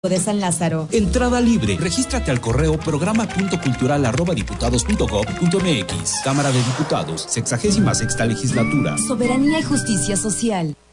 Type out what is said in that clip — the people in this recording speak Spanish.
de San Lázaro. Entrada libre. Regístrate al correo programa.cultural@diputados.gov.mx. Cámara de Diputados, 66ª legislatura. Soberanía y justicia social.